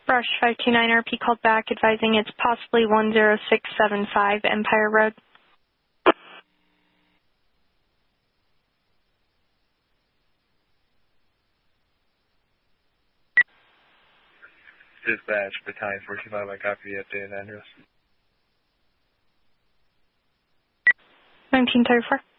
Brush 529RP called back advising it's possibly 10675 Empire Road. Dispatch, Battalion 425, I copy the updated address. 1934.